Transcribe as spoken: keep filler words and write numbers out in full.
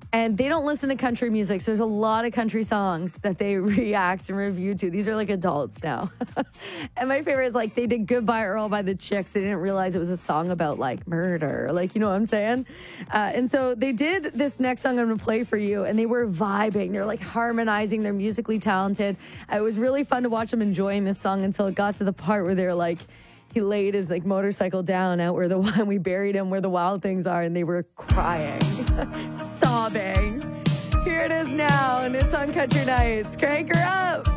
And they don't listen to country music. So there's a lot of country songs that they react and review to. These are like adults now. And my favorite is like they did Goodbye Earl by the Chicks. They didn't realize it was a song about like murder. Like, you know what I'm saying? Uh, and so they did this next song I'm going to play for you. And they were vibing. They're like harmonizing. They're musically talented. Uh, it was really fun to watch them enjoying this song until it got to the part where they're like, he laid his like motorcycle down out where the one we buried him where the wild things are, and they were crying, sobbing. Here it is now, and it's on Country Nights. Crank her up.